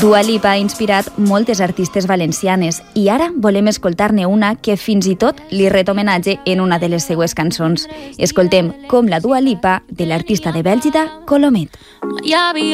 Dua Lipa ha inspirat moltes artistes valencianes i ara volem escoltar-ne una que fins i tot li ret homenatge en una de les seues cançons. Escoltem Com la Dua Lipa de l'artista de Bèlgida Colomet.